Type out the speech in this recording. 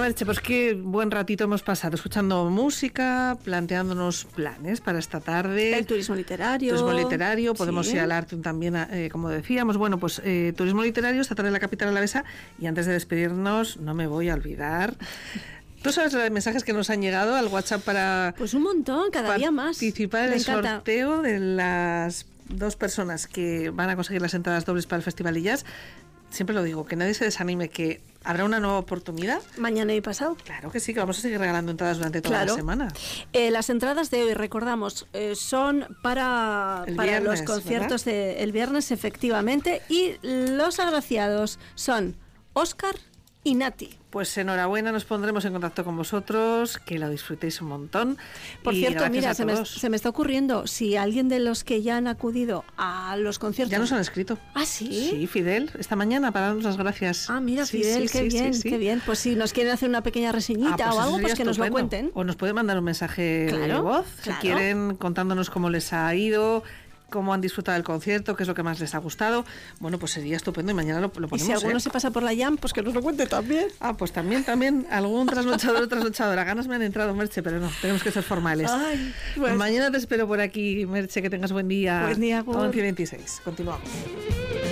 Merche, pues qué buen ratito hemos pasado escuchando música, planteándonos planes para esta tarde. El turismo literario. Podemos ir al arte también, como decíamos. Bueno, pues turismo literario esta tarde en la capital alavesa. Y antes de despedirnos, no me voy a olvidar. ¿Tú sabes los mensajes que nos han llegado al WhatsApp para... Pues un montón, cada día más. Participar en el sorteo de las 2 personas que van a conseguir las entradas dobles para el Festival Jazz? Siempre lo digo, que nadie se desanime, que habrá una nueva oportunidad. Mañana y pasado. Claro que sí, que vamos a seguir regalando entradas durante toda la semana. Las entradas de hoy, recordamos, son para viernes, los conciertos del viernes, efectivamente. Y los agraciados son Óscar y Nati. Pues enhorabuena, nos pondremos en contacto con vosotros, que lo disfrutéis un montón. Por cierto, mira, se me está ocurriendo, si alguien de los que ya han acudido a los conciertos... Ya nos han escrito. ¿Ah, sí? Sí, Fidel, esta mañana para darnos las gracias. Ah, mira, sí, Fidel, qué bien. Pues si nos quieren hacer una pequeña reseñita pues o algo, pues que estupendo. nos lo cuenten. O nos pueden mandar un mensaje de voz, si quieren, contándonos cómo les ha ido, cómo han disfrutado del concierto, qué es lo que más les ha gustado. Bueno, pues sería estupendo y mañana lo ponemos. Y si alguno se pasa por la Jam, pues que nos lo cuente también. Pues también, algún trasnochador o trasnochadora. Ganas me han entrado, Merche, pero no, tenemos que ser formales. Ay, pues. Mañana te espero por aquí, Merche, que tengas buen día. Buen día, 11:26. Continuamos.